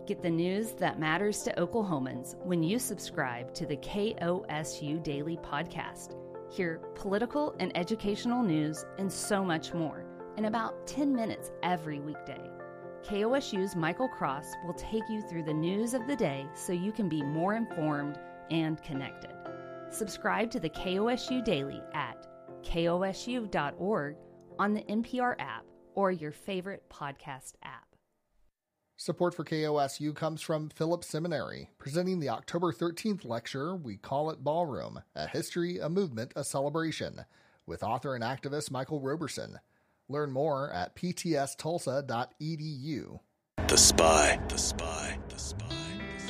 Get the news that matters to Oklahomans when you subscribe to the KOSU Daily Podcast. Hear political and educational news and so much more in about 10 minutes every weekday. KOSU's Michael Cross will take you through the news of the day so you can be more informed and connected. Subscribe to the KOSU Daily at kosu.org on the NPR app or your favorite podcast app. Support for KOSU comes from Phillips Seminary, presenting the October 13th lecture, We Call It Ballroom, A History, a Movement, a Celebration, with author and activist Michael Roberson. Learn more at ptstulsa.edu. The Spy.